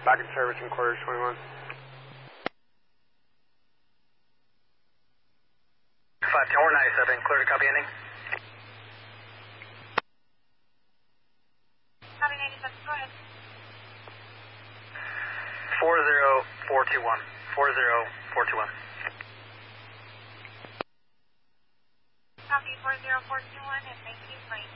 Back in service in quarters 21. 510, we're 97, clear to copy ending. Copy 97, go ahead. 40421. 40421. Copy 40421 and thank you for